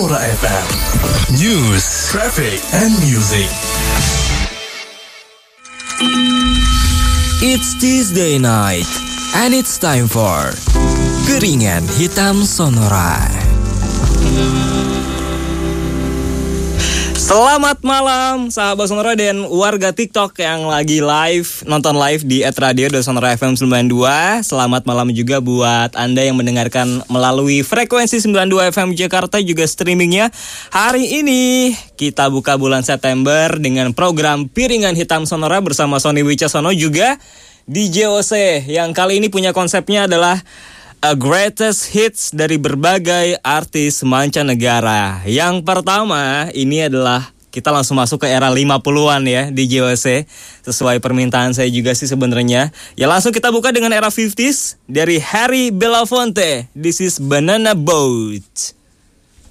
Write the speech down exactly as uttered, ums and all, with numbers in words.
Sonora F M. News, traffic, and music. It's Tuesday night, and it's time for Piringan Hitam Sonora. Selamat malam sahabat Sonora dan warga TikTok yang lagi live, nonton live di et radio sonora F M sembilan puluh dua. Selamat malam juga buat Anda yang mendengarkan melalui frekuensi sembilan puluh dua F M Jakarta, juga streamingnya. Hari ini kita buka bulan September dengan program Piringan Hitam Sonora bersama Sony Wicaksono, juga D J O C yang kali ini punya konsepnya adalah A Greatest Hits dari berbagai artis mancanegara. Yang pertama ini adalah kita langsung masuk ke era lima puluhan ya, D J O C. Sesuai permintaan saya juga sih sebenarnya. Ya langsung kita buka dengan era lima puluhan dari Harry Belafonte. This is Banana Boat.